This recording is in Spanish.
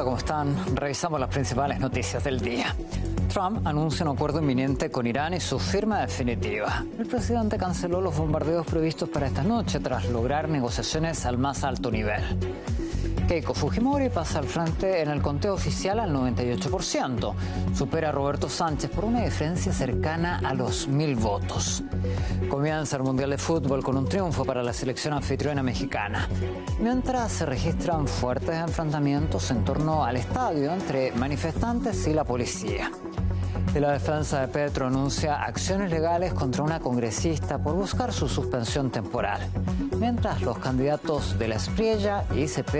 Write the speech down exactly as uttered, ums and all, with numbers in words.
Hola, ¿cómo están? Revisamos las principales noticias del día. Trump anuncia un acuerdo inminente con Irán y su firma definitiva. El presidente canceló los bombardeos previstos para esta noche tras lograr negociaciones al más alto nivel. Keiko Fujimori pasa al frente en el conteo oficial al noventa y ocho por ciento. Supera a Roberto Sánchez por una diferencia cercana a los mil votos. Comienza el Mundial de Fútbol con un triunfo para la selección anfitriona mexicana. Mientras se registran fuertes enfrentamientos en torno al estadio entre manifestantes y la policía. Y la defensa de Petro anuncia acciones legales contra una congresista por buscar su suspensión temporal. Mientras los candidatos de la Espriella y I C P